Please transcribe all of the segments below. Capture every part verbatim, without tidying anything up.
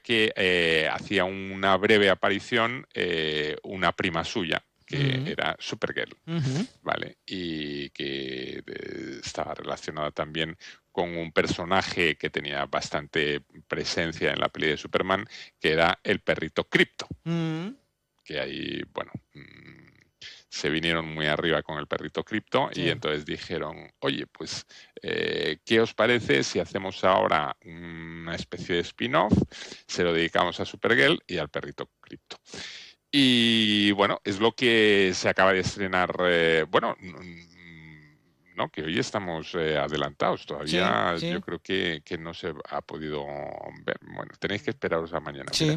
que eh, hacía una breve aparición eh, una prima suya, que Mm. era Supergirl, Ujú. ¿vale? Y que eh, estaba relacionada también con un personaje que tenía bastante presencia en la peli de Superman, que era el perrito Krypto. Mm. Que ahí, bueno, mmm, se vinieron muy arriba con el perrito Krypto y Sí. entonces dijeron, oye, pues, eh, ¿qué os parece si hacemos ahora una especie de spin-off? Se lo dedicamos a Supergirl y al perrito Krypto. Y bueno, es lo que se acaba de estrenar, eh, bueno, no, que hoy estamos eh, adelantados. Sí, Todavía yo sí. creo que, que no se ha podido ver. Bueno, tenéis que esperaros a mañana. Mira, Sí.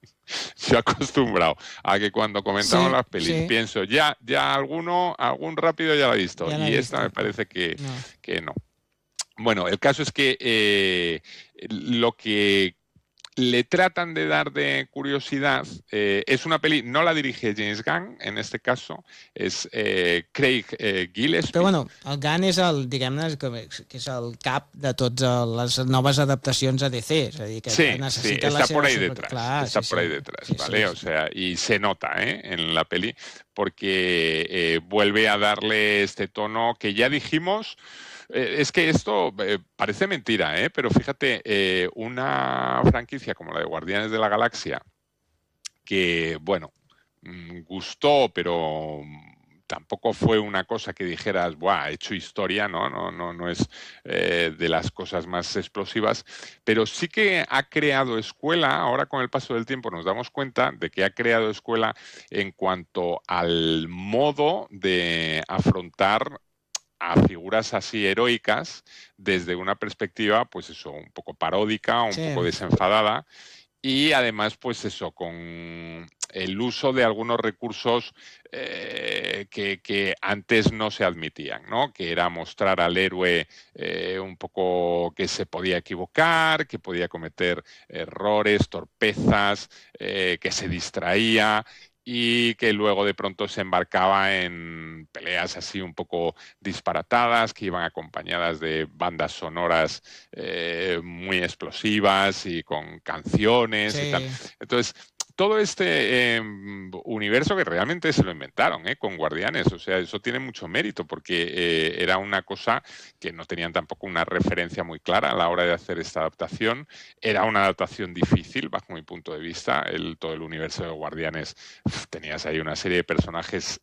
se ha acostumbrado a que cuando comentamos Sí, las pelis sí. pienso, ya, ya alguno, algún rápido ya lo ha visto. Ya la he Y esta visto. me parece que, No. que no. Bueno, el caso es que eh, lo que le tratan de dar de curiosidad eh, és una pel·li, no la dirige James Gunn, en este caso, és eh, Craig eh, Gillespie. Però bueno, el Gunn és el, diguem-ne, que és el cap de totes les noves adaptacions a D C, és a dir, que sí, necessita sí, la está seva... por ahí Super... detrás, Clar, está sí, por sí. ahí detrás, Sí, ¿vale? sí, O sea, y se nota ¿eh? en la peli porque eh, vuelve a darle este tono que ya dijimos. Eh, es que esto eh, parece mentira, ¿eh? Pero fíjate, eh, una franquicia como la de Guardianes de la Galaxia, que, bueno, gustó, pero tampoco fue una cosa que dijeras, ¡buah, ha hecho historia! No, no, no, no es eh, de las cosas más explosivas, pero sí que ha creado escuela. Ahora, con el paso del tiempo, nos damos cuenta de que ha creado escuela en cuanto al modo de afrontar a figuras así heroicas desde una perspectiva, pues eso, un poco paródica, un sí. poco desenfadada. Y además, pues eso, con el uso de algunos recursos eh, que, que antes no se admitían, ¿no? Que era mostrar al héroe eh, un poco que se podía equivocar, que podía cometer errores, torpezas, eh, que se distraía y que luego de pronto se embarcaba en peleas así un poco disparatadas, que iban acompañadas de bandas sonoras eh, muy explosivas y con canciones Sí. y tal. Entonces, todo este eh, universo que realmente se lo inventaron ¿eh? con Guardianes, o sea, eso tiene mucho mérito porque eh, era una cosa que no tenían tampoco una referencia muy clara a la hora de hacer esta adaptación. Era una adaptación difícil, bajo mi punto de vista. El, todo el universo de Guardianes, tenías ahí una serie de personajes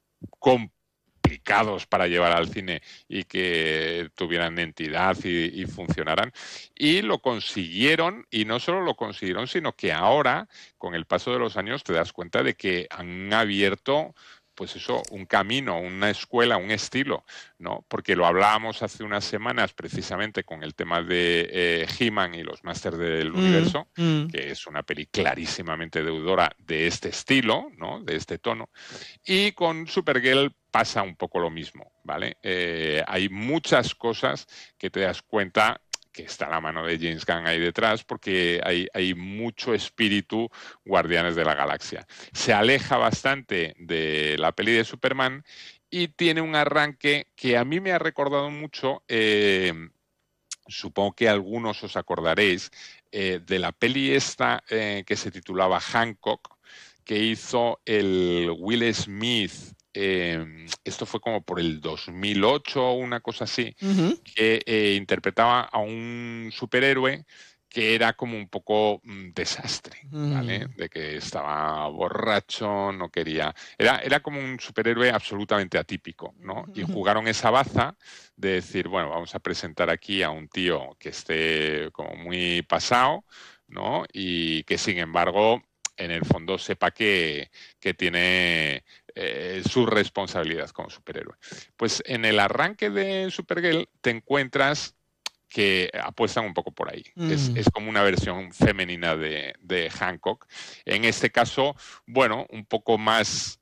complicados para llevar al cine y que tuvieran entidad y, y funcionaran. Y lo consiguieron, y no solo lo consiguieron, sino que ahora, con el paso de los años, te das cuenta de que han abierto, pues eso, un camino, una escuela, un estilo, ¿no? Porque lo hablábamos hace unas semanas precisamente con el tema de eh, He-Man y los Masters del Mm, Universo, mm. que es una peli clarísimamente deudora de este estilo, ¿no? De este tono. Y con Supergirl pasa un poco lo mismo, ¿vale? Eh, hay muchas cosas que te das cuenta que está la mano de James Gunn ahí detrás, porque hay, hay mucho espíritu Guardianes de la Galaxia. Se aleja bastante de la peli de Superman y tiene un arranque que a mí me ha recordado mucho, eh, supongo que algunos os acordaréis, eh, de la peli esta eh, que se titulaba Hancock, que hizo el Will Smith. Eh, esto fue como por el dos mil ocho o una cosa así, Uh-huh. que eh, interpretaba a un superhéroe que era como un poco mm, desastre, ¿vale? Mm. De que estaba borracho, no quería... Era, era como un superhéroe absolutamente atípico, ¿no? Y jugaron esa baza de decir, bueno, vamos a presentar aquí a un tío que esté como muy pasado, ¿no? Y que, sin embargo, en el fondo sepa que, que tiene eh, su responsabilidad como superhéroe. Pues en el arranque de Supergirl te encuentras que apuestan un poco por ahí. Mm. Es, es como una versión femenina de, de Hancock. En este caso, bueno, un poco más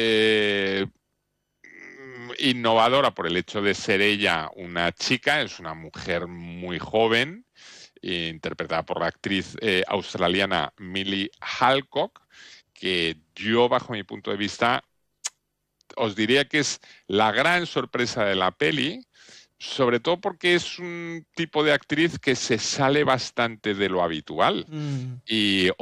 eh, innovadora por el hecho de ser ella una chica, es una mujer muy joven, interpretada por la actriz eh, australiana Millie Alcock, que yo, bajo mi punto de vista, os diría que es la gran sorpresa de la peli, sobre todo porque es un tipo de actriz que se sale bastante de lo habitual. Mm. Y